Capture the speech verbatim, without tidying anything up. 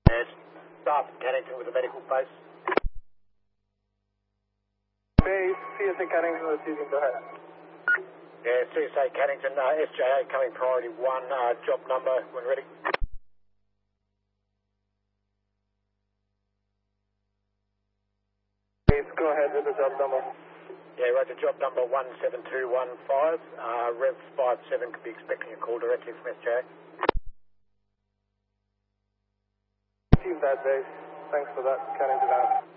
And staff in Cannington with a medical base. Base, C S A Cannington receiving, go ahead. Yeah, C S A Cannington, uh, S J A coming priority one, uh, job number when ready. Base, go ahead with the job number. Yeah, roger, job number one seven two one five, uh, Rev five seven could be expecting a call directly from S J A. Received that, Base. Thanks for that, Cannington out.